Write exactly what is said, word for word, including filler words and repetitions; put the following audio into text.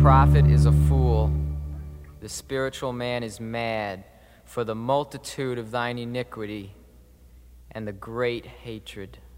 prophet is a fool, the spiritual man is mad, for the multitude of thine iniquity and the great hatred.